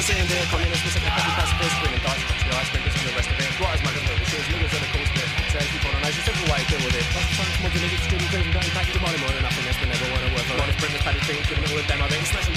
sitting there, communists, we're second copy pacifists, women dice, touch the ice, drinkers and the rest of it. Right as muggers, no machines, niggers are the cool spit. Says people on a nice, simple way to deal with it. Mods and niggas, streaming, cruising, going back to the money more than nothing, that's been never won a word for honest, Britain's paddy things, giving it all a demo, then smashing